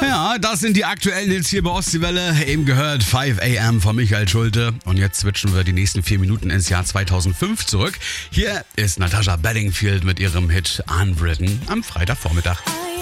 Ja, das sind die aktuellen Hits hier bei Ostseewelle. Eben gehört 5 AM von Michael Schulte. Und jetzt switchen wir die nächsten 4 Minuten ins Jahr 2005 zurück. Hier ist Natasha Bedingfield mit ihrem Hit Unwritten am Freitagvormittag.